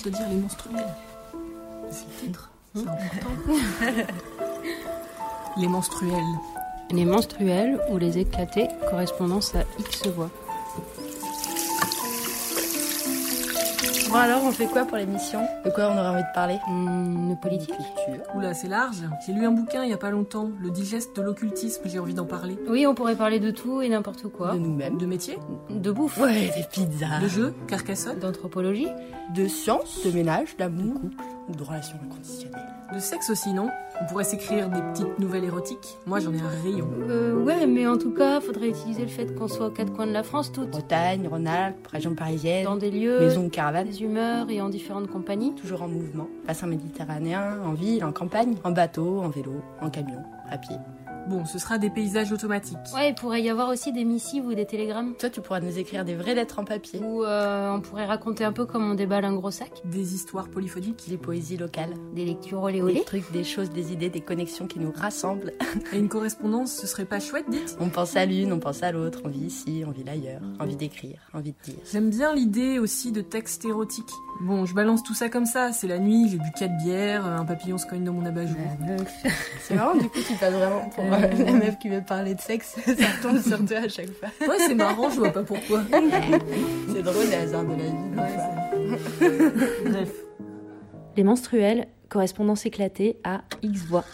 de dire les menstruels. C'est le titre, c'est important. Les menstruels. Les menstruels ou les éclatés, correspondance à X voix. Bon alors, on fait quoi pour l'émission ? De quoi on aurait envie de parler ? De politique ? Oula, c'est large. J'ai lu un bouquin il y a pas longtemps, Le digeste de l'occultisme, j'ai envie d'en parler. Oui, on pourrait parler de tout et n'importe quoi. De nous-mêmes. De métier, De bouffe. Ouais, des pizzas. de jeux, Carcassonne, D'anthropologie. De science, de ménage, d'amour, ou de relations inconditionnelles. de sexe aussi, non ? On pourrait s'écrire des petites nouvelles érotiques. Moi, j'en ai un rayon. Ouais, mais en tout cas, faudrait utiliser le fait qu'on soit aux quatre coins de la France toutes. Bretagne, Rhône-Alpes, région parisienne, Dans des lieux, maison ou caravane, des humeurs et en différentes compagnies. toujours en mouvement. Bassin méditerranéen, en ville, en campagne, en bateau, en vélo, en camion, à pied. Bon, ce sera des paysages automatiques. Ouais, il pourrait y avoir aussi des missives ou des télégrammes. Toi, tu pourras nous écrire des vraies lettres en papier. Ou on pourrait raconter un peu comme on déballe un gros sac. Des histoires polyphoniques. Des poésies locales. Des lectures olé Des olé. trucs, des choses, des idées, des connexions qui nous rassemblent. Et une correspondance, ce serait pas chouette, dites ? On pense à l'une, on pense à l'autre, on vit ici, on vit ailleurs, envie d'écrire, envie de dire. J'aime bien l'idée aussi de textes érotiques. Bon, je balance tout ça comme ça, c'est la nuit, j'ai bu 4 bières, un papillon se cogne dans mon abajour. C'est marrant, du coup, tu passes vraiment pour la meuf qui veut parler de sexe. Ça tombe sur toi à chaque fois. Ouais, c'est marrant, je vois pas pourquoi. C'est drôle, les hasards de la vie. Bref. Les menstruels, correspondance éclatée à X voix.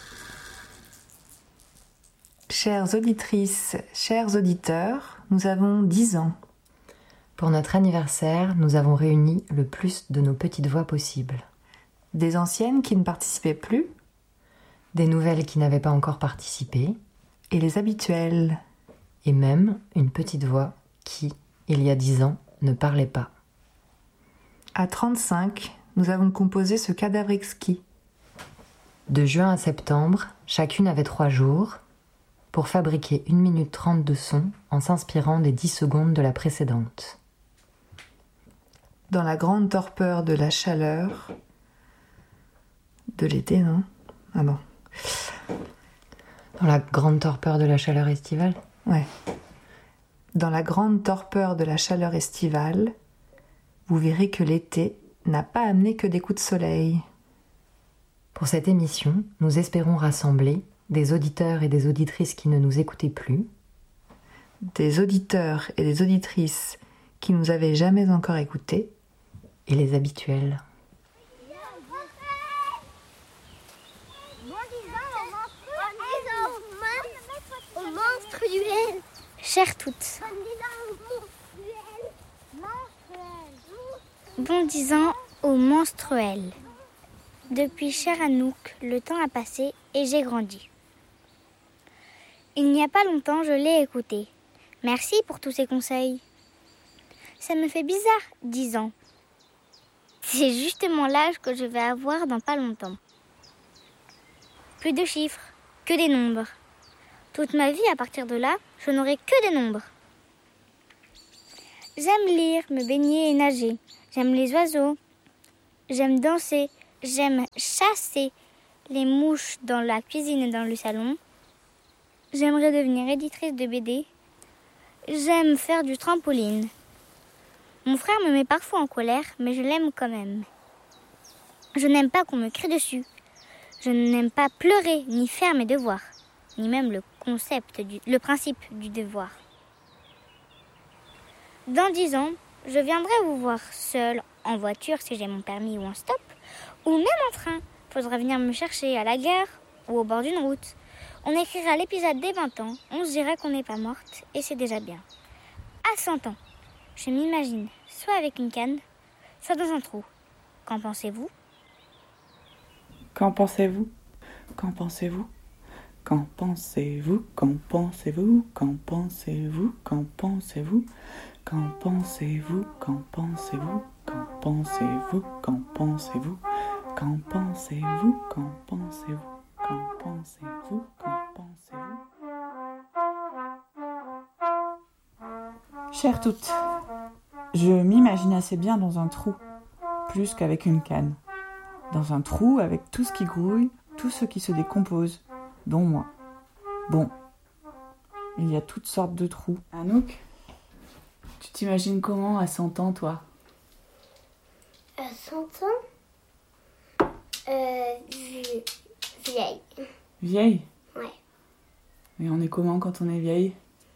Chères auditrices, chers auditeurs, nous avons 10 ans. Pour notre anniversaire, nous avons réuni le plus de nos petites voix possibles. Des anciennes qui ne participaient plus, Des nouvelles qui n'avaient pas encore participé, et les habituelles. et même une petite voix qui, il y a 10 ans, ne parlait pas. À 35, nous avons composé ce cadavre exquis. De juin à septembre, chacune avait 3 jours pour fabriquer 1 minute 30 de son en s'inspirant des 10 secondes de la précédente. Dans la grande torpeur de la chaleur de l'été, non ? Ah bon. Dans la grande torpeur de la chaleur estivale, Ouais. Dans la grande torpeur de la chaleur estivale, vous verrez que l'été n'a pas amené que des coups de soleil. pour cette émission, nous espérons rassembler des auditeurs et des auditrices qui ne nous écoutaient plus, Des auditeurs et des auditrices qui nous avaient jamais encore écoutés, et les habituels. Au menstruel. Chères toutes. Bon 10 ans au menstruel. Depuis cher Anouk, le temps a passé et j'ai grandi. Il n'y a pas longtemps, je l'ai écouté. Merci pour tous ces conseils. Ça me fait bizarre, 10 ans. C'est justement l'âge que je vais avoir dans pas longtemps. Plus de chiffres, que des nombres. Toute ma vie, à partir de là, je n'aurai que des nombres. J'aime lire, me baigner et nager. J'aime les oiseaux. J'aime danser. J'aime chasser les mouches dans la cuisine et dans le salon. J'aimerais devenir éditrice de BD. J'aime faire du trampoline. Mon frère me met parfois en colère, mais je l'aime quand même. Je n'aime pas qu'on me crie dessus. Je n'aime pas pleurer, ni faire mes devoirs, ni même le principe du devoir. Dans 10 ans, je viendrai vous voir seule, en voiture si j'ai mon permis ou en stop, ou même en train. Faudra venir me chercher à la gare ou au bord d'une route. On écrira l'épisode des 20 ans, on se dira qu'on n'est pas morte, et c'est déjà bien. À 100 ans, je m'imagine soit avec une canne, soit dans un trou. Qu'en pensez-vous ? Qu'en pensez-vous ? Qu'en pensez-vous ? Qu'en pensez-vous ? Qu'en pensez-vous ? Qu'en pensez-vous ? Qu'en pensez-vous ? Qu'en pensez-vous ? Qu'en pensez-vous ? Qu'en pensez-vous ? Qu'en pensez-vous ? Qu'en pensez-vous ? Qu'en pensez-vous ? Qu'en pensez-vous ? Qu'en pensez-vous ? Chères toutes, je m'imagine assez bien dans un trou, plus qu'avec une canne. Dans un trou avec tout ce qui grouille, tout ce qui se décompose, dont moi. Bon, il y a toutes sortes de trous. Anouk, tu t'imagines comment à 100 ans, toi ? À 100 100 ans. Vieille. Vieille? Ouais. Et on est comment quand on est vieille?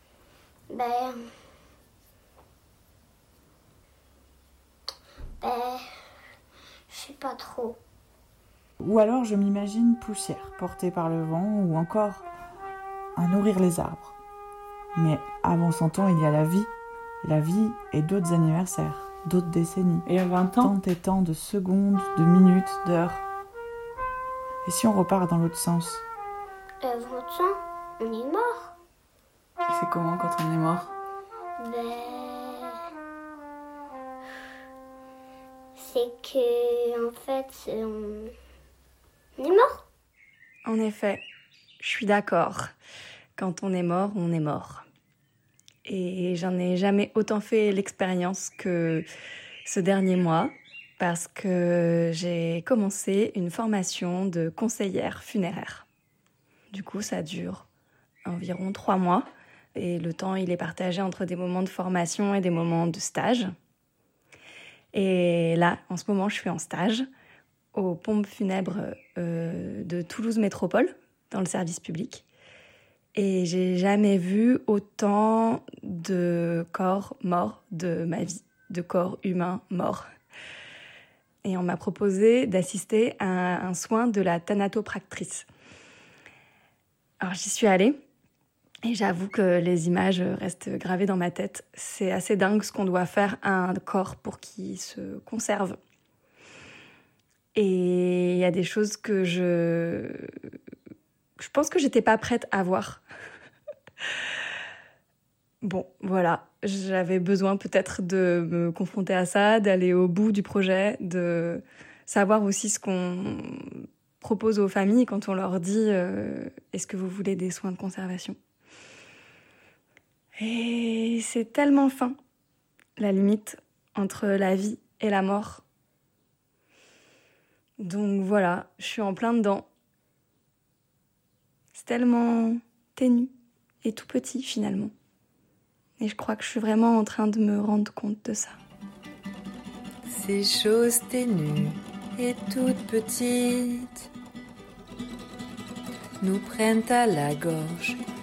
Je sais pas trop. Ou alors je m'imagine poussière portée par le vent, ou encore à nourrir les arbres. Mais avant 100 ans, il y a la vie et d'autres anniversaires, d'autres décennies. Et à 20 ans, tant et tant de secondes, de minutes, d'heures. Et si on repart dans l'autre sens? 20 ans, on est mort. Et c'est comment quand on est mort? C'est que, en fait, on est mort. En effet, je suis d'accord. Quand on est mort, on est mort. Et j'en ai jamais autant fait l'expérience que ce dernier mois, parce que j'ai commencé une formation de conseillère funéraire. Du coup, ça dure environ 3 mois. Et le temps, il est partagé entre des moments de formation et des moments de stage. Et là, en ce moment, je suis en stage aux pompes funèbres de Toulouse Métropole, dans le service public. Et j'ai jamais vu autant de corps morts de ma vie, de corps humains morts. Et on m'a proposé d'assister à un soin de la thanatopractrice. Alors j'y suis allée, et j'avoue que les images restent gravées dans ma tête. C'est assez dingue ce qu'on doit faire à un corps pour qu'il se conserve. Et il y a des choses que je pense que j'étais pas prête à voir. Bon, voilà, j'avais besoin peut-être de me confronter à ça, d'aller au bout du projet, de savoir aussi ce qu'on propose aux familles quand on leur dit est-ce que vous voulez des soins de conservation? Et c'est tellement fin, la limite entre la vie et la mort. Donc voilà, je suis en plein dedans. C'est tellement ténu et tout petit finalement. Et je crois que je suis vraiment en train de me rendre compte de ça. Ces choses ténues et toutes petites nous prennent à la gorge